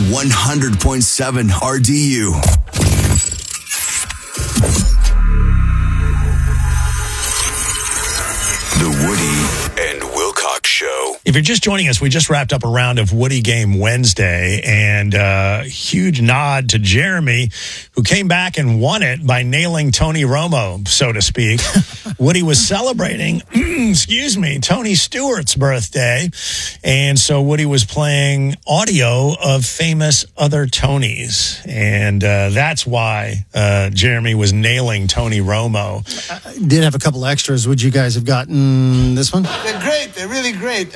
100.7 RDU. The Woody and Wilcox Show. If you're just joining us, we just wrapped up a round of Woody Game Wednesday, and huge nod to Jeremy, who came back and won it by nailing Tony Romo, so to speak. Woody was celebrating, Tony Stewart's birthday, and so Woody was playing audio of famous other Tonys, and that's why Jeremy was nailing Tony Romo. Did have a couple extras. Would you guys have gotten this one? They're great. They're really great.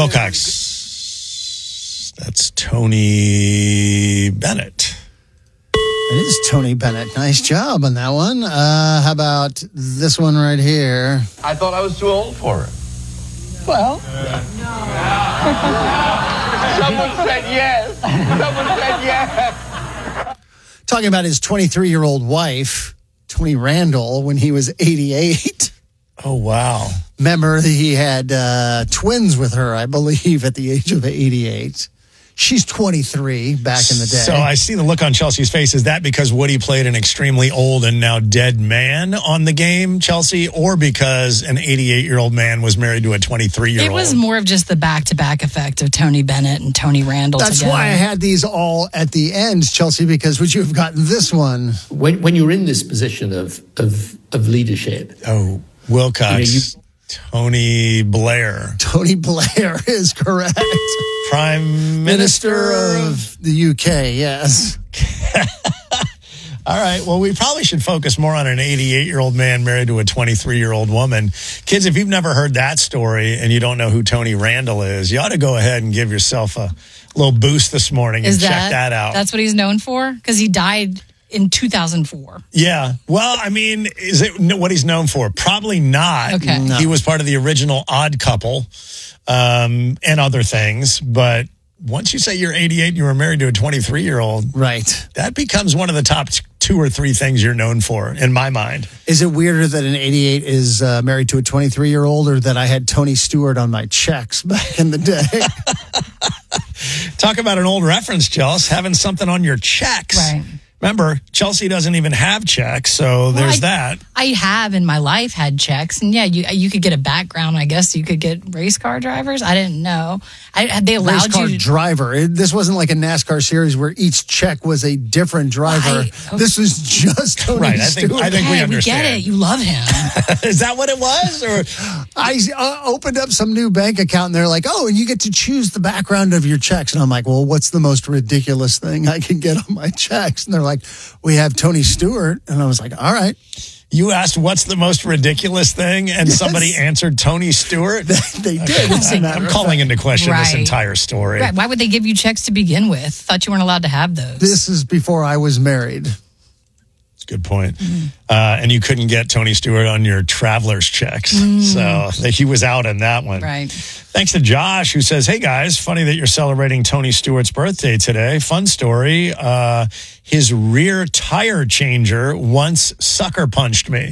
Wilcox. That's Tony Bennett. It is Tony Bennett. Nice job on that one. How about this one right here? I thought I was too old for it. Well, Someone said yes. Someone said yes. talking about his 23-year-old wife, Tony Randall, when he was 88. Oh, wow. Remember, he had twins with her, I believe, at the age of 88. She's 23 back in the day. So I see the look on Chelsea's face. Is that because Woody played an extremely old and now dead man on the game, Chelsea, or because an 88-year-old man was married to a 23-year-old? It was more of just the back-to-back effect of Tony Bennett and Tony Randall That's together. why I had these all at the end, Chelsea, because would you have gotten this one? When you're in this position of leadership. Oh, Wilcox. Tony Blair. Tony Blair is correct. Prime Minister of the UK, yes. All right. Well, we probably should focus more on an 88-year-old man married to a 23-year-old woman. Kids, if you've never heard that story and you don't know who Tony Randall is, you ought to go ahead and give yourself a little boost this morning and check that out. That's what he's known for? Because he died in 2004. Yeah. Well, I mean, is it what he's known for? Probably not. Okay. No. He was part of the original Odd Couple and other things. But once you say you're 88 and you were married to a 23-year-old, right, that becomes one of the top 2 or 3 things you're known for, in my mind. Is it weirder that an 88 is married to a 23-year-old or that I had Tony Stewart on my checks back in the day? Talk about an old reference, Chelsea, having something on your checks. Right. Remember, Chelsea doesn't even have checks, so there's that. I have in my life had checks, and yeah, you could get a background. I guess you could get race car drivers. I didn't know. They allowed race car you to driver. This wasn't like a NASCAR series where each check was a different driver. This was just Tony Stewart. I think we understand. We get it. You love him. Is that what it was? Or I opened up some new bank account, and they're like, "Oh, and you get to choose the background of your checks." And I'm like, "Well, what's the most ridiculous thing I can get on my checks?" And they're like, "We have Tony Stewart." And I was like, "All right." You asked what's the most ridiculous thing, and somebody answered Tony Stewart? They did. I'm calling into question this entire story. Right. Why would they give you checks to begin with? Thought you weren't allowed to have those. This is before I was married. That's a good point. And you couldn't get Tony Stewart on your traveler's checks. So he was out on that one. Right. Thanks to Josh, who says, "Hey, guys, funny that you're celebrating Tony Stewart's birthday today. Fun story. His rear tire changer once sucker punched me."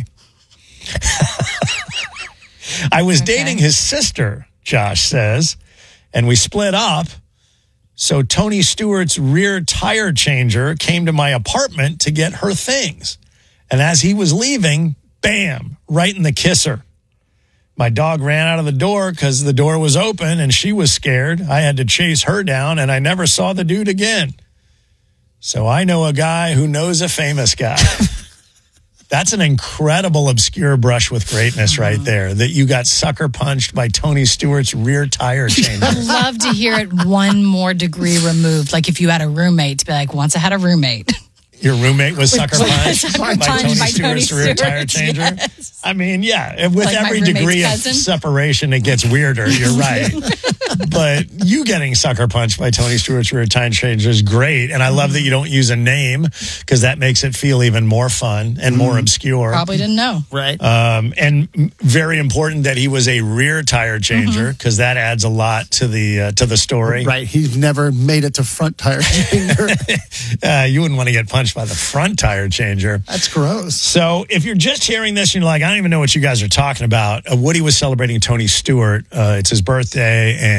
I was dating his sister, Josh says, and we split up. So Tony Stewart's rear tire changer came to my apartment to get her things. And as he was leaving, bam, right in the kisser. My dog ran out of the door because the door was open and she was scared. I had to chase her down and I never saw the dude again. So I know a guy who knows a famous guy. That's an incredible obscure brush with greatness right there, that you got sucker punched by Tony Stewart's rear tire changer. I'd love to hear it one more degree removed. Like if you had a roommate, to be like, once I had a roommate. Your roommate was sucker punched by Tony by Stewart's rear tire changer? Yes. I mean, yeah, with Like every my roommate's degree cousin? of separation, it gets weirder. You're right. But you getting sucker punched by Tony Stewart's rear tire changer is great. And I love that you don't use a name because that makes it feel even more fun and more obscure. Probably didn't know. Right. And very important that he was a rear tire changer because that adds a lot to the story. Right. He's never made it to front tire changer. You wouldn't want to get punched by the front tire changer. That's gross. So if you're just hearing this and you're like, I don't even know what you guys are talking about, Woody was celebrating Tony Stewart. It's his birthday, and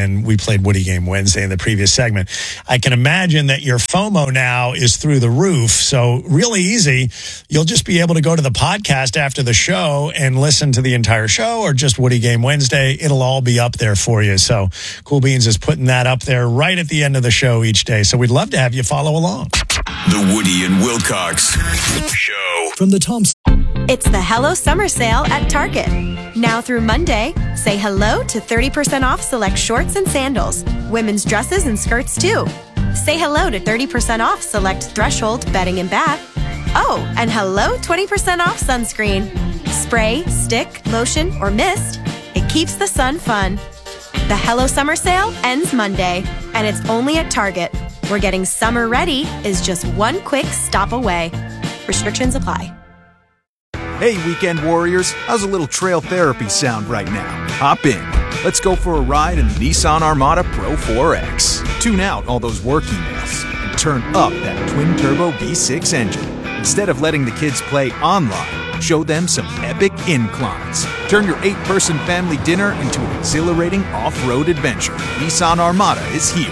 when we played Woody Game Wednesday in the previous segment. I can imagine that your FOMO now is through the roof. So really easy. You'll just be able to go to the podcast after the show and listen to the entire show, or just Woody Game Wednesday. It'll all be up there for you. So Cool Beans is putting that up there right at the end of the show each day. So we'd love to have you follow along. The Woody and Wilcox Show. From the Toms. It's the Hello Summer Sale at Target. Now through Monday, say hello to 30% off select shorts and sandals, women's dresses and skirts too. Say hello to 30% off select Threshold bedding and bath. Oh, and hello 20% off sunscreen. Spray, stick, lotion, or mist. It keeps the sun fun. The Hello Summer Sale ends Monday, and it's only at Target, where getting summer ready is just one quick stop away. Restrictions apply. Hey, weekend warriors, how's a little trail therapy sound right now? Hop in. Let's go for a ride in the Nissan Armada Pro 4X. Tune out all those work emails and turn up that twin-turbo V6 engine. Instead of letting the kids play online, show them some epic inclines. Turn your 8-person family dinner into an exhilarating off-road adventure. Nissan Armada is here.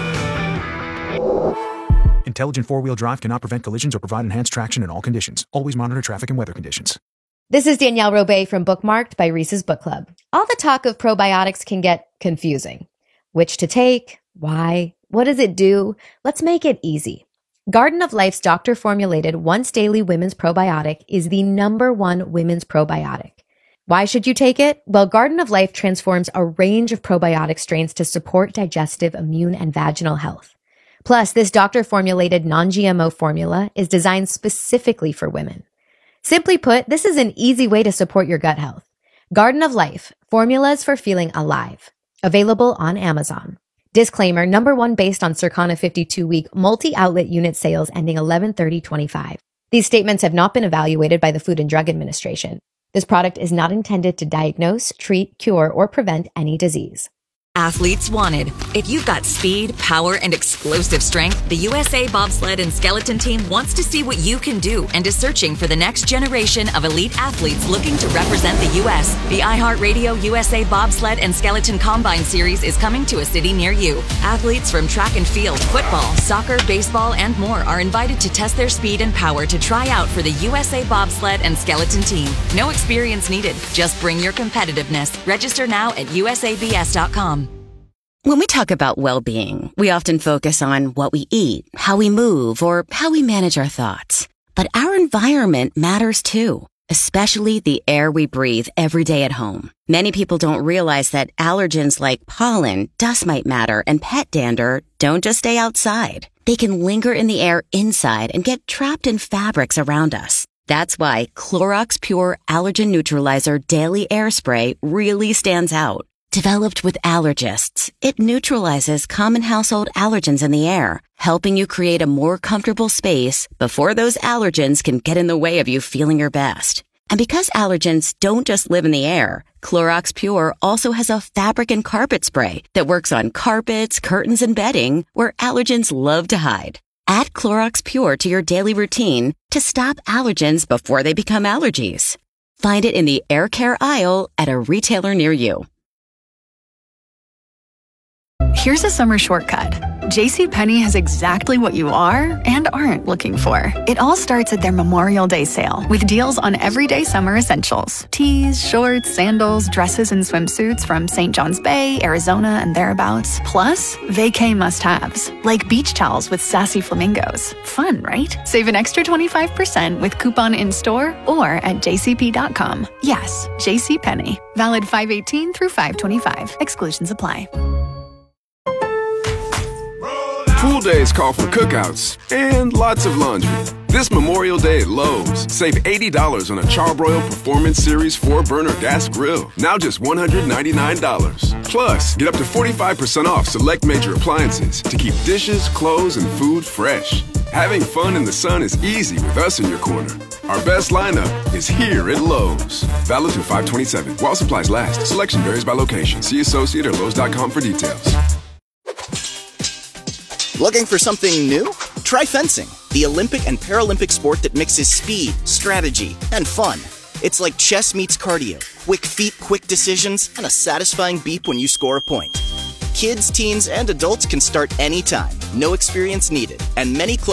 Intelligent four-wheel drive cannot prevent collisions or provide enhanced traction in all conditions. Always monitor traffic and weather conditions. This is Danielle Robay from Bookmarked by Reese's Book Club. All the talk of probiotics can get confusing. Which to take? Why? What does it do? Let's make it easy. Garden of Life's doctor-formulated once-daily women's probiotic is the #1 women's probiotic. Why should you take it? Well, Garden of Life transforms a range of probiotic strains to support digestive, immune, and vaginal health. Plus, this doctor-formulated non-GMO formula is designed specifically for women. Simply put, this is an easy way to support your gut health. Garden of Life, formulas for feeling alive. Available on Amazon. Disclaimer, #1 based on Circana 52-week multi-outlet unit sales ending 11/30/25. These statements have not been evaluated by the Food and Drug Administration. This product is not intended to diagnose, treat, cure, or prevent any disease. Athletes wanted. If you've got speed, power, and explosive strength, the USA Bobsled and Skeleton Team wants to see what you can do and is searching for the next generation of elite athletes looking to represent the U.S. The iHeartRadio USA Bobsled and Skeleton Combine Series is coming to a city near you. Athletes from track and field, football, soccer, baseball, and more are invited to test their speed and power to try out for the USA Bobsled and Skeleton Team. No experience needed. Just bring your competitiveness. Register now at usabs.com. When we talk about well-being, we often focus on what we eat, how we move, or how we manage our thoughts. But our environment matters too, especially the air we breathe every day at home. Many people don't realize that allergens like pollen, dust mite matter, and pet dander don't just stay outside. They can linger in the air inside and get trapped in fabrics around us. That's why Clorox Pure Allergen Neutralizer Daily Air Spray really stands out. Developed with allergists, it neutralizes common household allergens in the air, helping you create a more comfortable space before those allergens can get in the way of you feeling your best. And because allergens don't just live in the air, Clorox Pure also has a fabric and carpet spray that works on carpets, curtains, and bedding where allergens love to hide. Add Clorox Pure to your daily routine to stop allergens before they become allergies. Find it in the air care aisle at a retailer near you. Here's a summer shortcut. JCPenney has exactly what you are and aren't looking for. It all starts at their Memorial Day sale with deals on everyday summer essentials. Tees, shorts, sandals, dresses, and swimsuits from St. John's Bay, Arizona, and thereabouts. Plus, vacay must-haves, like beach towels with sassy flamingos. Fun, right? Save an extra 25% with coupon in-store or at jcp.com. Yes, JCPenney. Valid 5/18 through 5/25. Exclusions apply. Pool days call for cookouts and lots of laundry. This Memorial Day at Lowe's, save $80 on a Charbroil Performance Series 4-burner gas grill. Now just $199. Plus, get up to 45% off select major appliances to keep dishes, clothes, and food fresh. Having fun in the sun is easy with us in your corner. Our best lineup is here at Lowe's. Valid through 5/27. While supplies last. Selection varies by location. See associate or Lowe's.com for details. Looking for something new? Try fencing, the Olympic and Paralympic sport that mixes speed, strategy, and fun. It's like chess meets cardio, quick feet, quick decisions, and a satisfying beep when you score a point. Kids, teens, and adults can start anytime. No experience needed. And many clubs